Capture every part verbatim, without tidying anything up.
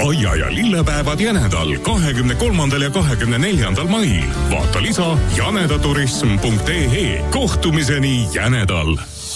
aia- ja lillepäevad Jänedal kahekümne kolmandal ja kahekümne neljandal mail. Vaata lisa janedaturism punkt ee. Kohtumiseni Jänedal.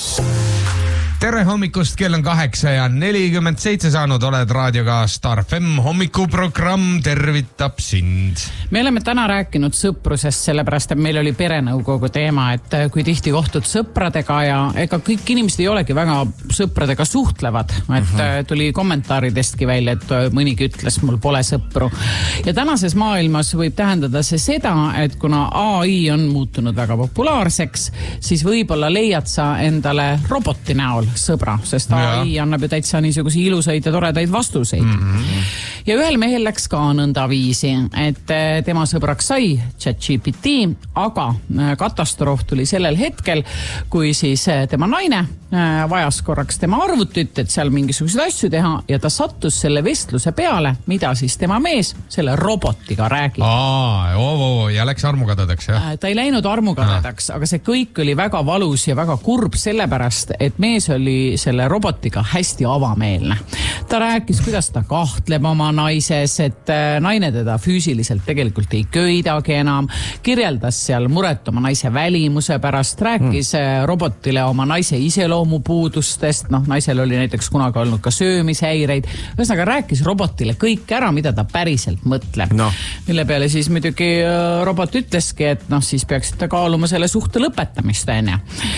Tere hommikust, kell on kaheksa ja nelikümmend seitse saanud, oled raadioga Star F M hommikuprogramm tervitab sind. Me oleme täna rääkinud sõprusest, sellepärast, et meil oli perenõukogu teema, et kui tihti kohtud sõpradega ja ega kõik inimesed ei olegi väga sõpradega suhtlevad, et uh-huh. tuli kommentaaridestki välja, et mõnigi ütles, mul pole sõpru. Ja tänases maailmas võib tähendada see seda, et kuna A I on muutunud väga populaarseks, siis võib-olla leiad sa endale roboti näol sõbra, sest A I ja. annab ju täitsa niisuguse ilusaid ja toredaid vastuseid. Mm-hmm. Ja ühel mehel läks ka nõnda viisi, et tema sõbraks sai ChatGPT, aga katastroof tuli sellel hetkel, kui siis tema naine vajas korraks tema arvutit, et seal mingisuguseid asju teha ja ta sattus selle vestluse peale, mida siis tema mees selle robotiga räägib. Aa, oo, oo, ja läks armukadadaks, jah? Ta ei läinud armukadadaks, aga see kõik oli väga valus ja väga kurb sellepärast, et mees oli selle robotiga hästi avameelne. Ta rääkis, kuidas ta kahtleb oma naises, et naine teda füüsiliselt tegelikult ei köidagi enam, kirjeldas seal muret oma naise välimuse pärast, rääkis mm. robotile oma naise iseloomupuudustest, noh, naisel oli näiteks kunagi olnud ka söömishäireid, ühesõnaga rääkis robotile kõik ära, mida ta päriselt mõtleb. No. Mille peale siis muidugi robot ütleski, et noh, siis peaksite kaaluma selle suhte lõpetamist, enne.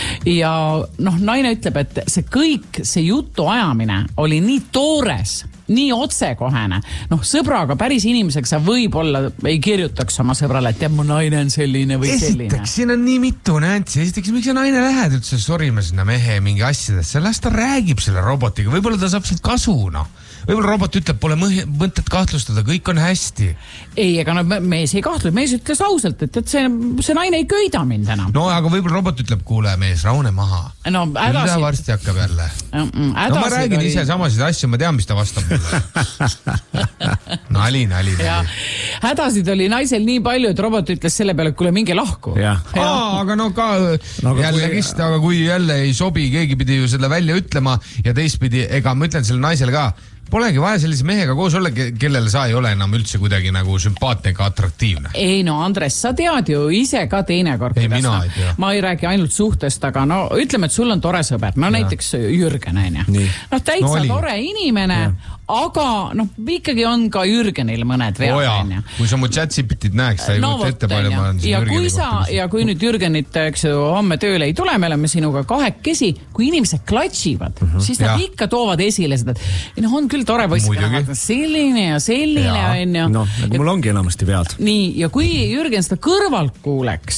Ja noh, naine ütleb, et see kõik, see jutu ajamine oli nii toores, nii otsekohene. Noh, sõbraga päris inimeseks sa võib-olla ei kirjutaks oma sõbrale, et mu naine on selline või selline. Esiteks, siin on nii mitu näntsi. Esiteks, miks see naine lähed üldse sorima sinna mehe mingi asjadesse? Las ta räägib selle robotiga. Võib-olla ta saab sealt kasu, noh. Võib-olla robot ütleb, pole mõtet kahtlustada, kõik on hästi. Ei, ega no mees ei kahtlus. Mees ütles ausalt, et, et see, see naine ei köida mind enam. No, aga võib-olla robot ütleb, kuule mees, raune maha. No, hädasid... varsti hakkab jälle. Mm, no ma räägin oli... ise samasid asju, ma tean, mis ta vastab mulle. nali, nali, nali. Hädasid oli naisel nii palju, et robot ütles selle peale, et kuule minge lahku. Ja. Ja. Aa, aga no ka no, jälle kui... kist, aga kui jälle ei sobi, keegi pidi ju seda välja ütlema ja teistpidi, ega ma ütlen selle naisele ka, polegi vaja sellise mehega koos olla, kellele sa ei ole enam üldse kuidagi nagu sümpaatne ega atraktiivne. Ei no Andres, sa tead ju ise ka teinekord. Ei, mina ei tea. Ma ei räägi ainult suhtest, aga no ütleme, et sul on tore sõber. No ja. Näiteks Jürgen, aine. No täitsa no, tore inimene, ja. Aga noh, ikkagi on ka Jürgenil mõned vead. Oja, kui sa mu chat-sipitit näeks, sa ei no, võtta ette palju, ma olen siin ja Jürgeni kui sa, kohta. Ja kui nüüd Jürgenit, eks ju, homme tööle ei tule, me oleme sinuga kahekesi, kui inimesed klatšivad, uh-huh. siis nad ja. Ikka toovad esile seda, et noh, on küll tore poiss, selline ja selline. Ja. No, nagu mul ongi enamasti vead. Nii, ja kui Jürgen seda kõrvalt kuuleks,